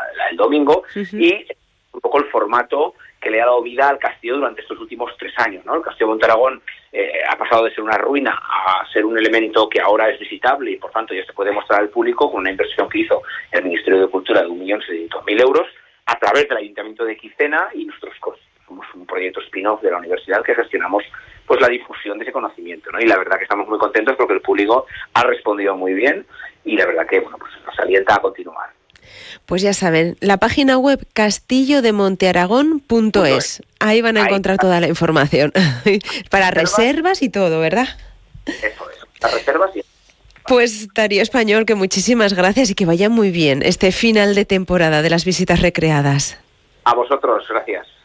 el domingo, y un poco el formato que le ha dado vida al castillo durante estos últimos 3 años, ¿no? El Castillo de Monterragón ha pasado de ser una ruina a ser un elemento que ahora es visitable y por tanto ya se puede mostrar al público con una inversión que hizo el Ministerio de Cultura de 1.700.000 euros a través del Ayuntamiento de Quicena, y nosotros somos un proyecto spin-off de la universidad que gestionamos pues la difusión de ese conocimiento, ¿no? Y la verdad que estamos muy contentos porque el público ha respondido muy bien y la verdad que pues nos alienta a continuar. Pues ya saben, la página web castillodemontearagón.es. Ahí van a encontrar toda la información para reservas y todo, ¿verdad? Eso, las reservas y... Pues Darío Español, que muchísimas gracias y que vaya muy bien este final de temporada de las visitas recreadas. A vosotros, gracias.